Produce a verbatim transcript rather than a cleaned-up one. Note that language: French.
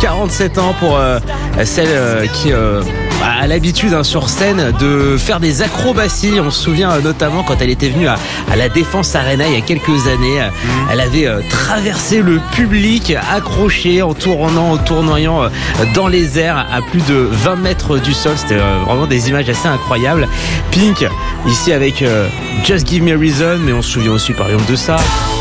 quarante-sept ans pour euh, celle euh, qui euh, a l'habitude hein, sur scène de faire des acrobaties. On se souvient euh, notamment quand elle était venue à, à la Défense Arena il y a quelques années. Mmh. Elle avait euh, traversé le public accroché en tournant, en tournoyant euh, dans les airs à plus de vingt mètres du sol. C'était euh, vraiment des images assez incroyables. Pink, ici avec euh, Just Give Me a Reason, mais on se souvient aussi par exemple de ça.